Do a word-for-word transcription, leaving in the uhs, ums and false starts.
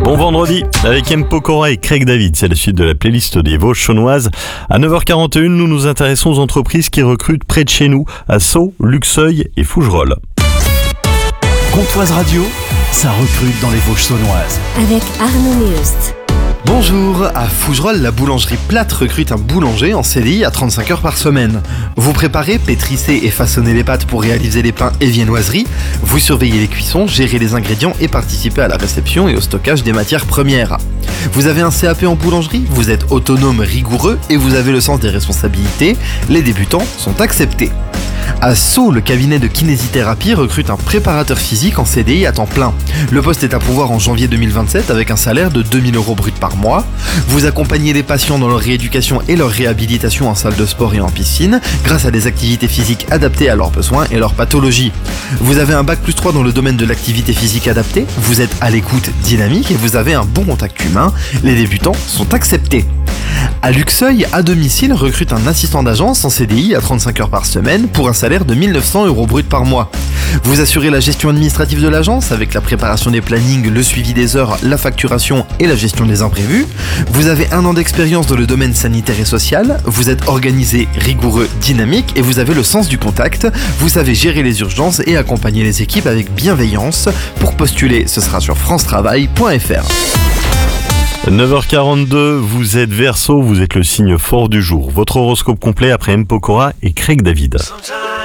Bon vendredi avec M. Pokora et Craig David, c'est la suite de la playlist des Vosges chaunoises. À neuf heures quarante et un, nous nous intéressons aux entreprises qui recrutent près de chez nous, à Sceaux, Luxeuil et Fougerolles. Comtoise Radio, ça recrute dans les Vosges saunoises. Avec Arnaud Méheust. Bonjour, à Fougerolles, la boulangerie Plate recrute un boulanger en C D I à trente-cinq heures par semaine. Vous préparez, pétrissez et façonnez les pâtes pour réaliser les pains et viennoiseries, vous surveillez les cuissons, gérez les ingrédients et participez à la réception et au stockage des matières premières. Vous avez un C A P en boulangerie, vous êtes autonome, rigoureux et vous avez le sens des responsabilités, les débutants sont acceptés. À Sceaux, le cabinet de kinésithérapie recrute un préparateur physique en C D I à temps plein. Le poste est à pourvoir en janvier deux mille vingt-sept avec un salaire de deux mille euros brut par mois. Vous accompagnez les patients dans leur rééducation et leur réhabilitation en salle de sport et en piscine grâce à des activités physiques adaptées à leurs besoins et leurs pathologies. Vous avez un bac plus trois dans le domaine de l'activité physique adaptée, vous êtes à l'écoute, dynamique et vous avez un bon contact humain. Les débutants sont acceptés. À Luxeuil, à domicile, recrute un assistant d'agence en C D I à trente-cinq heures par semaine pour un salaire de mille neuf cents euros brut par mois. Vous assurez la gestion administrative de l'agence avec la préparation des plannings, le suivi des heures, la facturation et la gestion des imprévus. Vous avez un an d'expérience dans le domaine sanitaire et social. Vous êtes organisé, rigoureux, dynamique et vous avez le sens du contact. Vous savez gérer les urgences et accompagner les équipes avec bienveillance. Pour postuler, ce sera sur france travail point f r. neuf heures quarante-deux, vous êtes Verseau, vous êtes le signe fort du jour. Votre horoscope complet après M. Pokora et Craig David. Sometimes